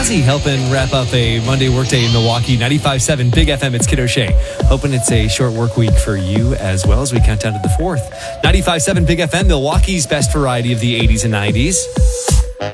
Halsey helping wrap up a Monday workday in Milwaukee. 95.7 Big FM, it's Kid O'Shea. Hoping it's a short work week for you as well as we count down to the 4th. 95.7 Big FM, Milwaukee's best variety of the 80s and 90s.